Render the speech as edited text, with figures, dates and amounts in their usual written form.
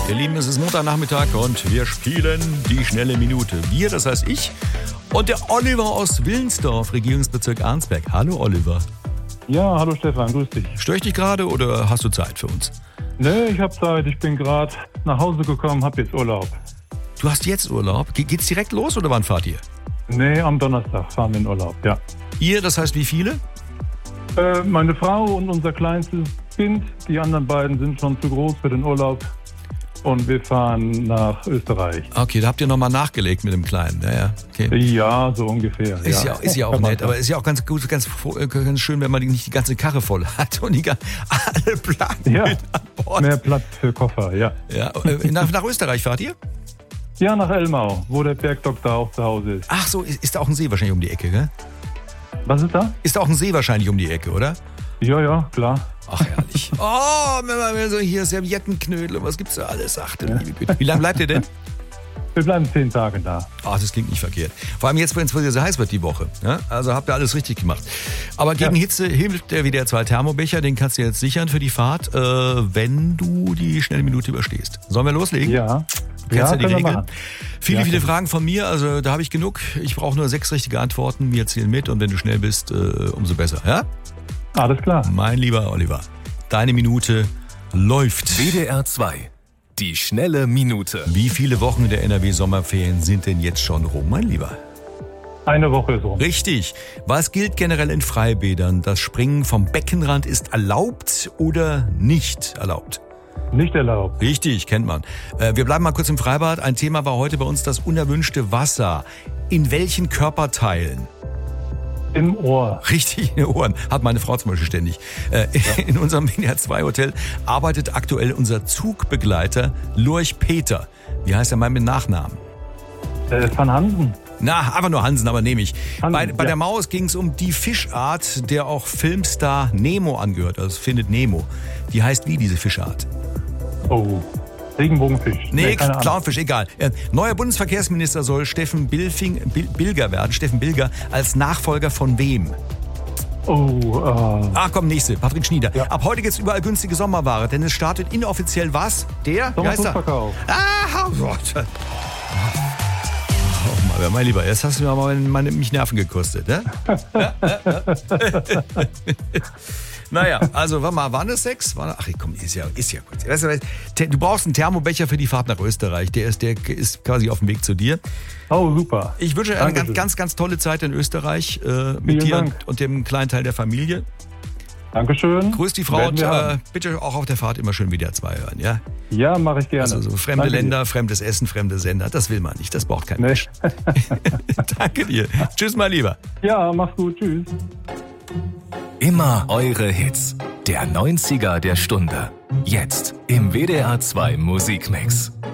Ihr Lieben, es ist Montagnachmittag und wir spielen die schnelle Minute. Wir, das heißt ich und der Oliver aus Willensdorf, Regierungsbezirk Arnsberg. Hallo Oliver. Ja, hallo Stefan, grüß dich. Störe ich dich gerade oder hast du Zeit für uns? Nee, ich habe Zeit. Ich bin gerade nach Hause gekommen, habe jetzt Urlaub. Du hast jetzt Urlaub? Geht's direkt los oder wann fahrt ihr? Nee, am Donnerstag fahren wir in Urlaub, ja. Ihr, das heißt wie viele? Meine Frau und unser kleinstes Kind. Die anderen beiden sind schon zu groß für den Urlaub. Und wir fahren nach Österreich. Okay, da habt ihr nochmal nachgelegt mit dem Kleinen. Ja, okay. Ja, so ungefähr. Ist ja auch nett, aber ist ja auch ganz gut, ganz schön, wenn man nicht die ganze Karre voll hat und alle Platten Ja, an Bord. mehr Platz für Koffer, ja. Ja, nach Österreich fahrt ihr? Ja, nach Elmau, wo der Bergdoktor auch zu Hause ist. Ach so, ist da auch ein See wahrscheinlich um die Ecke, gell? Was ist da? Ist da auch ein See wahrscheinlich um die Ecke, oder? Ja, klar. Ach, herrlich. Oh, wenn man so hier Serviettenknödel, was gibt's da alles? Ach, du liebe Güte. Wie lange bleibt ihr denn? Wir bleiben 10 Tage da. Ach, das klingt nicht verkehrt. Vor allem jetzt, wenn es so heiß wird die Woche. Ja? Also habt ihr alles richtig gemacht. Aber gegen Hitze hilft der WDR 2 Thermobecher. Den kannst du jetzt sichern für die Fahrt, wenn du die schnelle Minute überstehst. Sollen wir loslegen? Ja. Kennst du die Regeln? machen. Viele Fragen von mir. Also da habe ich genug. Ich brauche nur 6 richtige Antworten. Wir zählen mit. Und wenn du schnell bist, umso besser. Ja? Alles klar. Mein lieber Oliver, deine Minute läuft. WDR 2. Die schnelle Minute. Wie viele Wochen der NRW-Sommerferien sind denn jetzt schon rum, mein Lieber? Eine Woche ist rum. Richtig. Was gilt generell in Freibädern? Das Springen vom Beckenrand ist erlaubt oder nicht erlaubt? Nicht erlaubt. Richtig, kennt man. Wir bleiben mal kurz im Freibad. Ein Thema war heute bei uns das unerwünschte Wasser. In welchen Körperteilen? Im Ohr. Richtig, in den Ohren. Hat meine Frau zum Beispiel ständig. In unserem WDR 2 Hotel arbeitet aktuell unser Zugbegleiter Lurch Peter. Wie heißt er mal mit Nachnamen? Van Hansen. Na, einfach nur Hansen, aber nehme ich. Hansen, Bei der Maus ging es um die Fischart, der auch Filmstar Nemo angehört. Also Findet Nemo. Die heißt wie, diese Fischart? Oh, Regenbogenfisch. Nee, keine Ahnung. Clownfisch, egal. Neuer Bundesverkehrsminister soll Steffen Bilger werden. Steffen Bilger als Nachfolger von wem? Ach komm, nächste. Patrick Schnieder. Ja. Ab heute gibt's überall günstige Sommerware, denn es startet inoffiziell was? Der? Wie heißt er? Sommerflugverkauf. Ah, Gott. Oh Mann, mein Lieber, jetzt hast du mir aber mich Nerven gekostet, ne? Naja, also warte mal, waren das 6? Ach komm, ist ja gut. Weißt du brauchst einen Thermobecher für die Fahrt nach Österreich. Der ist quasi auf dem Weg zu dir. Oh, super. Ich wünsche dir eine ganz, ganz tolle Zeit in Österreich mit Vielen dir Dank. und dem kleinen Teil der Familie. Dankeschön. Grüß die Frau Werden und wir haben. Bitte auch auf der Fahrt immer schön WDR 2 hören, ja? Ja, mache ich gerne. Also so fremde Danke Länder, fremdes Essen, fremde Sender, das will man nicht, das braucht kein Nee. Mensch. Danke dir. Tschüss, mein Lieber. dir. Ja, mach's gut. Tschüss. Immer eure Hits. Der 90er der Stunde. Jetzt im WDR 2 Musikmix.